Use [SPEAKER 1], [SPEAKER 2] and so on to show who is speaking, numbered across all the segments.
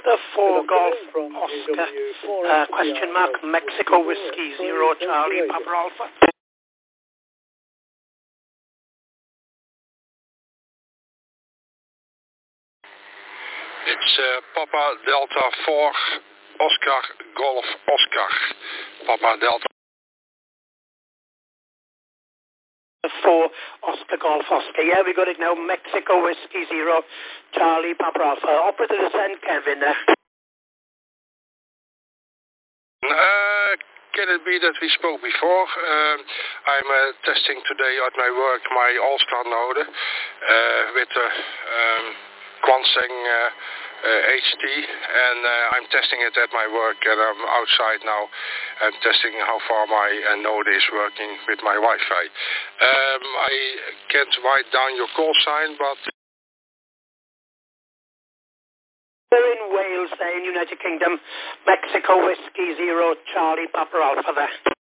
[SPEAKER 1] the 4 Golf Oscar, question mark, Mexico Whiskey, 0 Charlie, Papa Alpha.
[SPEAKER 2] It's Papa Delta 4 Oscar Golf Oscar. Papa Delta
[SPEAKER 1] 4 Oscar Golf Oscar. Yeah, we got it now. Mexico Whiskey 0 Charlie Papa Alpha. Operator to send Kevin there.
[SPEAKER 2] Can it be that we spoke before? I'm testing today at my work my All-Star node with the Quanseng HT, and I'm testing it at my work, and I'm outside now and testing how far my node is working with my Wi-Fi. I can't write down your call sign, but
[SPEAKER 1] we're in Wales there, in United Kingdom. Mexico Whiskey 0 Charlie Papa Alpha there.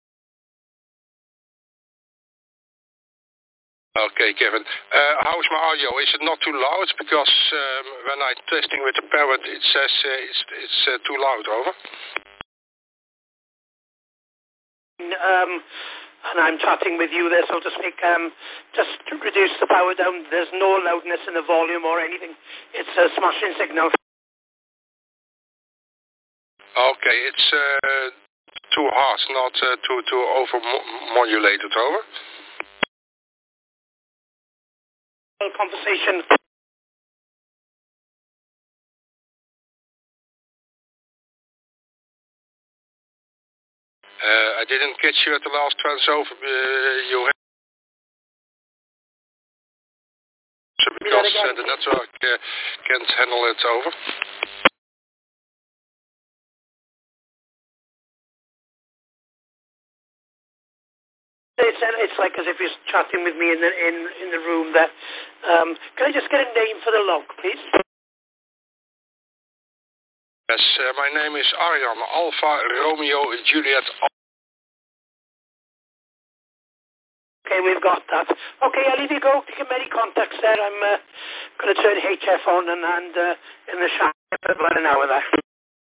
[SPEAKER 2] Okay, Kevin. How's my audio? Is it not too loud? Because when I'm testing with the parrot, it says it's too loud. Over.
[SPEAKER 1] And I'm chatting with you there, so to speak. Just to reduce the power down. There's no loudness in the volume or anything. It's a smashing signal.
[SPEAKER 2] Okay, it's too harsh, not too over-modulated. Over.
[SPEAKER 1] Conversation.
[SPEAKER 2] I didn't catch you at the last transfer. You had because the network can't handle it. Over.
[SPEAKER 1] It's like as if you're chatting with me in the room there. Can I just get a name for the log, please?
[SPEAKER 2] Yes, my name is Arjan Alpha Romeo Juliet.
[SPEAKER 1] Okay, we've got that. Okay, I'll leave you go. Take many contacts there. I'm going to turn HF on and in the shop for about an hour there.